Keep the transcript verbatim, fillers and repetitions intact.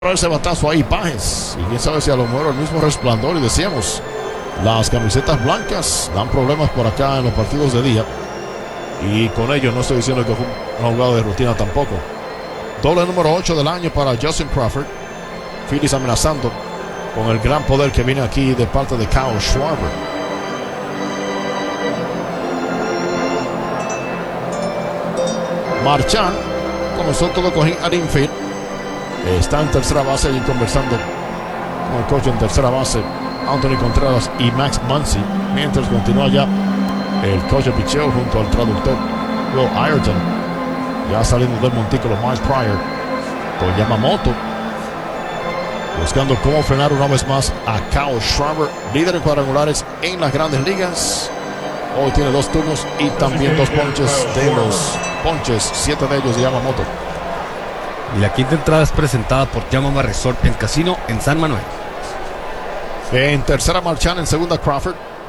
Ese batazo ahí, Páez, y quién sabe si a lo mejor el mismo resplandor. Y decíamos, las camisetas blancas dan problemas por acá en los partidos de día, y con ello no estoy diciendo que fue una jugada de rutina tampoco. Doble número ocho del año para Justin Crawford. Phillies amenazando con el gran poder que viene aquí de parte de Kyle Schwarber. Marchán comenzó todo con al infield. Está en tercera base y conversando con el coach en tercera base, Anthony Contreras y Max Muncy, mientras continúa ya el coach de picheo junto al traductor Will Ayrton. Ya saliendo del montículo Miles Pryor con Yamamoto, buscando cómo frenar una vez más a Kyle Schwarber, líder en cuadrangulares en las grandes ligas. Hoy tiene dos turnos y también dos ponches. De los ponches, siete de ellos de Yamamoto. Y la quinta entrada es presentada por Yamaha Resort and Casino en San Manuel. En tercera, Marchán. En segunda, Crawford.